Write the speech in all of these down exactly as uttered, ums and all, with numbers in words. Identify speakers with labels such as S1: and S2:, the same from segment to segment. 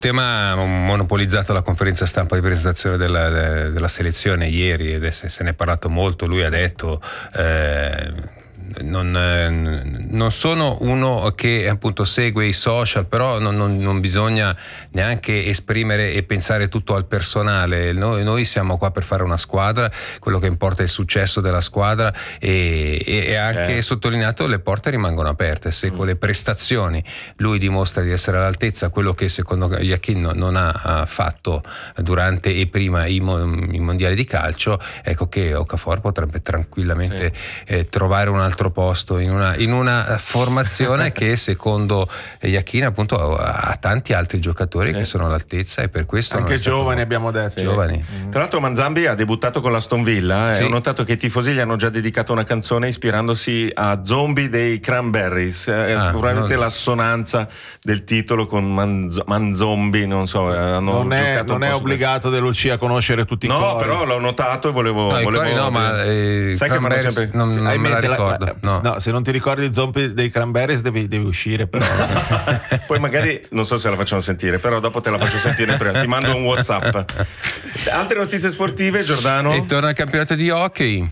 S1: tema monopolizzato la conferenza stampa di presentazione della, della selezione ieri, ed se ne è parlato molto. Lui ha detto eh, non, non sono uno che appunto segue i social, però non, non, non bisogna neanche esprimere e pensare tutto al personale. Noi, noi siamo qua per fare una squadra, quello che importa è il successo della squadra, e, e anche certo. sottolineato, le porte rimangono aperte. Se mm. con le prestazioni lui dimostra di essere all'altezza, quello che secondo Jachin non ha fatto durante e prima i, i mondiali di calcio, ecco che Okafor potrebbe tranquillamente sì. eh, trovare un altro posto in una, in una formazione che secondo Jachin appunto ha tanti altri giocatori sì. che sono all'altezza, e per questo
S2: anche giovani
S1: stato...
S2: abbiamo detto
S1: sì. giovani.
S2: Mm. Tra l'altro Manzambi ha debuttato con l'Aston Villa, sì. e ho notato che i tifosi gli hanno già dedicato una canzone ispirandosi a Zombie dei Cranberries, ah, probabilmente non... l'assonanza del titolo con Manz- Manzombie, non so, hanno non è, non è obbligato De Lucia a conoscere tutti
S1: no,
S2: i cori.
S1: No, però l'ho notato e volevo... No, volevo
S2: i cori no, ma eh,
S1: sai che fanno sempre...
S2: Non, non me la ricordo. La,
S1: no.
S2: no, se non ti ricordi il Zombie dei Cranberries devi, devi uscire, però.
S1: Poi magari, non so se la facciamo sentire, però dopo te la faccio sentire prima. Ti mando un WhatsApp. Altre notizie sportive, Giordano? E torna al campionato di hockey.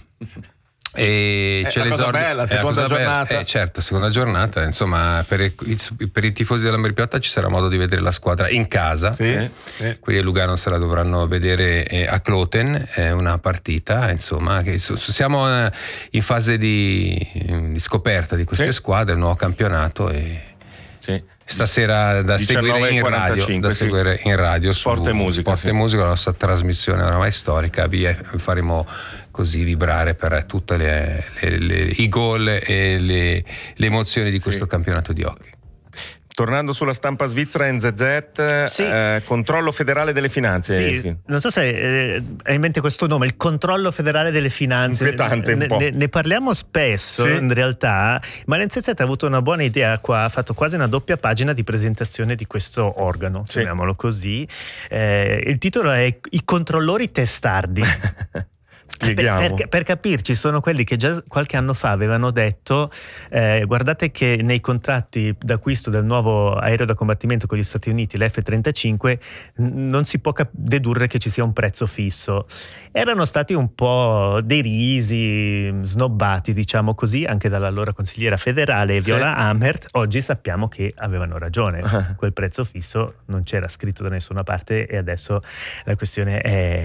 S1: E
S2: è
S1: c'è
S2: la cosa bella, seconda giornata.
S1: Eh, certo, seconda giornata, insomma, per i, per i tifosi della Meripiota ci sarà modo di vedere la squadra in casa.
S2: Sì,
S1: eh.
S2: sì.
S1: Qui a Lugano se la dovranno vedere eh, a Kloten, è una partita, insomma, che so, siamo eh, in fase di, di scoperta di queste sì. squadre, il nuovo campionato, e
S2: sì.
S1: stasera da seguire in radio, da seguire
S2: sì.
S1: in radio
S2: Sport
S1: su,
S2: e musica,
S1: Sport
S2: sì.
S1: e musica, la nostra trasmissione oramai storica, via, faremo così vibrare per tutte le, le, le, i gol e le, le emozioni di questo sì. campionato di hockey.
S2: Tornando sulla stampa svizzera, N Z Z, sì. eh, controllo federale delle finanze.
S3: Sì, non so se eh, hai in mente questo nome, il controllo federale delle finanze.
S2: Inquietante un
S3: ne,
S2: po'.
S3: Ne, ne parliamo spesso sì. in realtà, ma l'N Z Z ha avuto una buona idea qua, ha fatto quasi una doppia pagina di presentazione di questo organo, sì. chiamiamolo così. Eh, il titolo è I controllori testardi. Per, per, per capirci, sono quelli che già qualche anno fa avevano detto eh, guardate che nei contratti d'acquisto del nuovo aereo da combattimento con gli Stati Uniti, l'F trentacinque, n- non si può cap- dedurre che ci sia un prezzo fisso. Erano stati un po' derisi, snobbati, diciamo così, anche dall'allora consigliera federale Viola sì. Amherd. Oggi sappiamo che avevano ragione, uh-huh. quel prezzo fisso non c'era scritto da nessuna parte, e adesso la questione è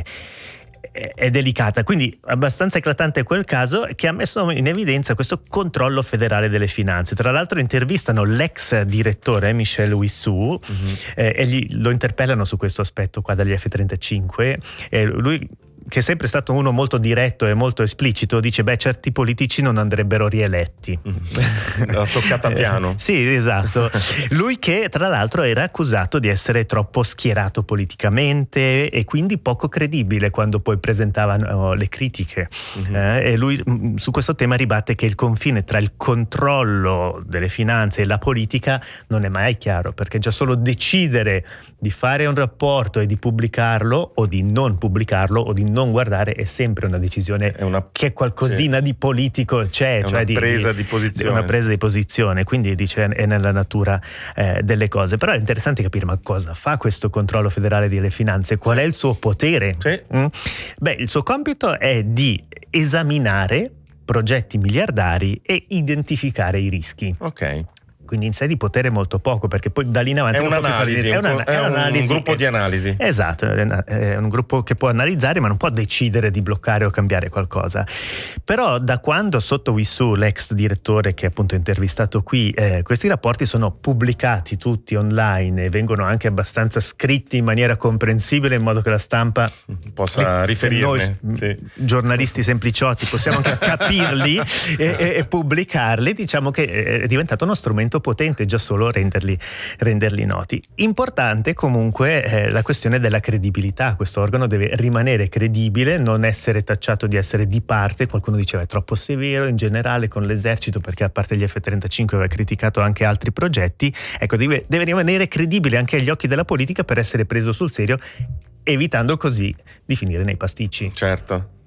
S3: è delicata, quindi abbastanza eclatante quel caso, che ha messo in evidenza questo controllo federale delle finanze. Tra l'altro intervistano l'ex direttore Michel Wissou mm-hmm. eh, e gli, lo interpellano su questo aspetto qua degli F trentacinque, e lui, che è sempre stato uno molto diretto e molto esplicito, dice beh, certi politici non andrebbero rieletti.
S2: L'ho toccata piano.
S3: Eh, sì, esatto. Lui che tra l'altro era accusato di essere troppo schierato politicamente e quindi poco credibile quando poi presentavano le critiche. Mm-hmm. Eh, e lui mh, su questo tema ribatte che il confine tra il controllo delle finanze e la politica non è mai chiaro, perché già solo decidere di fare un rapporto e di pubblicarlo o di non pubblicarlo o di non guardare è sempre una decisione, è una, che qualcosina sì. di politico c'è,
S2: è
S3: cioè
S2: una
S3: di,
S2: presa
S3: di,
S2: di posizione,
S3: una presa di posizione, quindi dice è nella natura eh, delle cose. Però è interessante capire ma cosa fa questo controllo federale delle finanze, qual è il suo potere?
S2: Sì.
S3: Mm? Beh, il suo compito è di esaminare progetti miliardari e identificare i rischi.
S2: Ok.
S3: Quindi in sé di potere molto poco, perché poi da lì in avanti
S2: è un'analisi, è, una, è, un, è un gruppo di analisi.
S3: Esatto, è un gruppo che può analizzare ma non può decidere di bloccare o cambiare qualcosa. Però da quando sotto Wissou, l'ex direttore che è appunto intervistato qui, eh, questi rapporti sono pubblicati tutti online e vengono anche abbastanza scritti in maniera comprensibile in modo che la stampa
S2: possa
S3: che,
S2: riferirne,
S3: noi
S2: sì.
S3: giornalisti sempliciotti possiamo anche capirli e, e, e pubblicarli. Diciamo che è diventato uno strumento potente già solo renderli, renderli noti. Importante comunque eh, la questione della credibilità. Questo organo deve rimanere credibile, non essere tacciato di essere di parte. Qualcuno diceva è troppo severo in generale con l'esercito, perché a parte gli F trentacinque aveva criticato anche altri progetti. Ecco, deve, deve rimanere credibile anche agli occhi della politica per essere preso sul serio, evitando così di finire nei pasticci.
S2: Certo.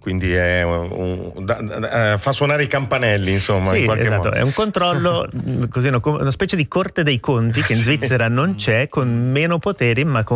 S2: quindi è un, un, da, da, fa suonare i campanelli, insomma.
S3: Sì,
S2: in qualche
S3: esatto,
S2: modo.
S3: È un controllo, così, una, una specie di corte dei conti che in Svizzera non c'è, con meno poteri ma con